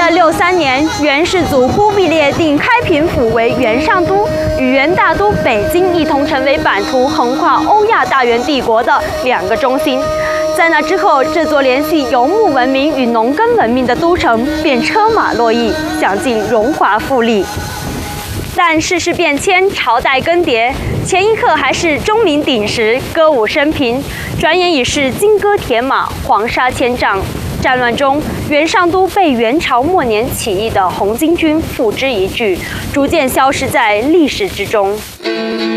1263年，元世祖忽必烈定开平府为元上都，与元大都北京一同成为版图横跨欧亚大元帝国的两个中心。在那之后，这座联系游牧文明与农耕文明的都城便车马络绎，享尽荣华富丽。但世事变迁，朝代更迭，前一刻还是钟鸣鼎食，歌舞升平，转眼已是金戈铁马，黄沙千丈。战乱中，元上都被元朝末年起义的红巾军付之一炬，逐渐消失在历史之中。